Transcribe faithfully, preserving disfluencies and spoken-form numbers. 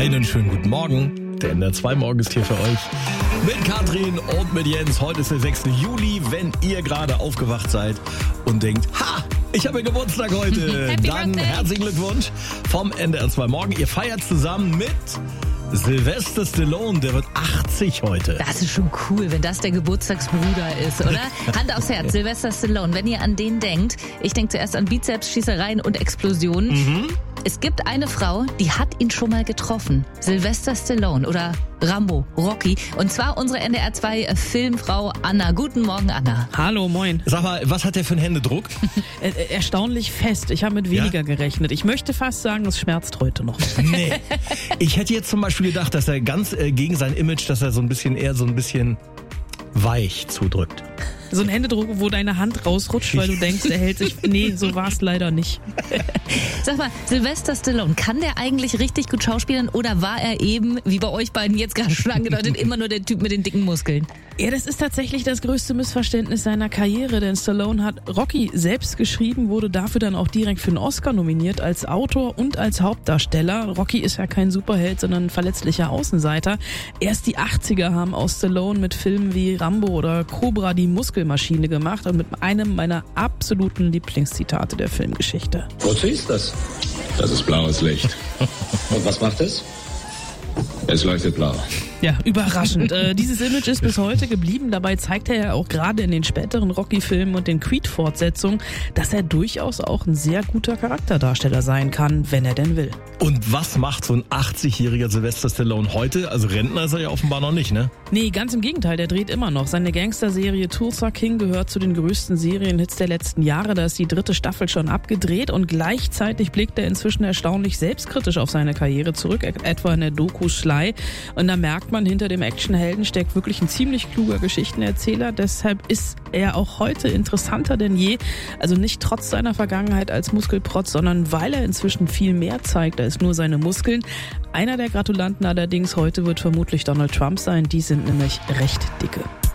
Einen schönen guten Morgen. Der N D R zwei Morgen ist hier für euch. Mit Katrin und mit Jens. Heute ist der sechste Juli. Wenn ihr gerade aufgewacht seid und denkt, ha, ich habe Geburtstag heute, dann herzlichen Glückwunsch vom N D R zwei Morgen. Ihr feiert zusammen mit Sylvester Stallone, der wird achtzig heute. Das ist schon cool, wenn das der Geburtstagsbruder ist, oder? Hand aufs Herz, Sylvester Stallone. Wenn ihr an den denkt, ich denke zuerst an Bizeps, Schießereien und Explosionen. Mhm. Es gibt eine Frau, die hat ihn schon mal getroffen. Sylvester Stallone oder Rambo, Rocky. Und zwar unsere N D R zwei Filmfrau Anna. Guten Morgen, Anna. Hallo, moin. Sag mal, was hat der für einen Händedruck? Er, erstaunlich fest. Ich habe mit weniger ja? gerechnet. Ich möchte fast sagen, es schmerzt heute noch. Nee. Ich hätte jetzt zum Beispiel gedacht, dass er ganz äh, gegen sein Image, dass er so ein bisschen eher so ein bisschen weich zudrückt. So ein Händedruck, wo deine Hand rausrutscht, weil du denkst, er hält sich... Nee, so war es leider nicht. Sag mal, Sylvester Stallone, kann der eigentlich richtig gut schauspielern oder war er eben, wie bei euch beiden jetzt gerade schon angedeutet, immer nur der Typ mit den dicken Muskeln? Ja, das ist tatsächlich das größte Missverständnis seiner Karriere, denn Stallone hat Rocky selbst geschrieben, wurde dafür dann auch direkt für einen Oscar nominiert als Autor und als Hauptdarsteller. Rocky ist ja kein Superheld, sondern ein verletzlicher Außenseiter. Erst die achtziger haben aus Stallone mit Filmen wie Rambo oder Cobra die Muskelmaschine gemacht und mit einem meiner absoluten Lieblingszitate der Filmgeschichte. Wozu ist das? Das ist blaues Licht. Und was macht es? Es leuchtet blau. Ja, überraschend. äh, dieses Image ist bis heute geblieben. Dabei zeigt er ja auch gerade in den späteren Rocky-Filmen und den Creed-Fortsetzungen, dass er durchaus auch ein sehr guter Charakterdarsteller sein kann, wenn er denn will. Und was macht so ein achtzigjähriger Sylvester Stallone heute? Also Rentner ist er ja offenbar noch nicht, ne? Nee, ganz im Gegenteil, der dreht immer noch. Seine Gangster-Serie Tulsa King gehört zu den größten Serienhits der letzten Jahre. Da ist die dritte Staffel schon abgedreht und gleichzeitig blickt er inzwischen erstaunlich selbstkritisch auf seine Karriere zurück, etwa in der Doku Sly. Und da merkt man, hinter dem Actionhelden steckt wirklich ein ziemlich kluger Geschichtenerzähler. Deshalb ist er auch heute interessanter denn je. Also nicht trotz seiner Vergangenheit als Muskelprotz, sondern weil er inzwischen viel mehr zeigt als nur seine Muskeln. Einer der Gratulanten allerdings heute wird vermutlich Donald Trump sein. Die sind nämlich recht dicke.